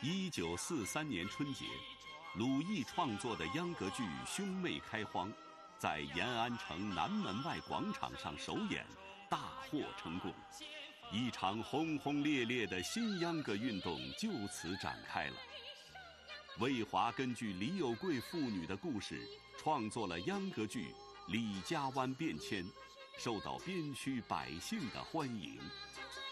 1943年春节，鲁艺创作的秧歌剧《兄妹开荒》在延安城南门外广场上首演，大获成功。一场轰轰烈烈的新秧歌运动就此展开了。魏华根据李有贵父女的故事，创作了秧歌剧《李家湾变迁》，受到边区百姓的欢迎。